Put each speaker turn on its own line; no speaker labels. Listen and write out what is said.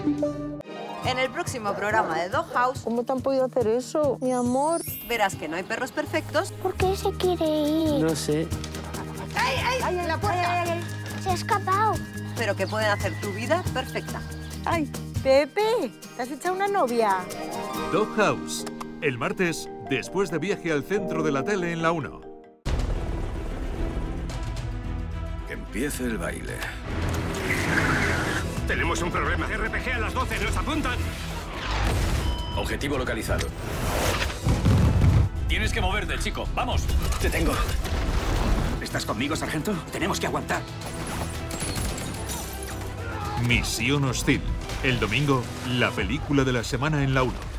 En el próximo programa de Doghouse...
¿Cómo te han podido hacer eso, mi amor?
Verás que no hay perros perfectos.
¿Por qué se quiere ir?
No sé.
¡Ay, en la puerta!
Se ha escapado.
Pero que pueden hacer tu vida perfecta.
¡Ay, Pepe! ¿Te has echado una novia?
Doghouse, el martes, después de Viaje al centro de la tele en la 1.
Que empiece el baile.
Tenemos un problema. RPG a las 12, nos apuntan.
Objetivo localizado.
Tienes que moverte, chico. ¡Vamos!
Te tengo.
¿Estás conmigo, sargento? Tenemos que aguantar.
Misión Hostil. El domingo, la película de la semana en la 1.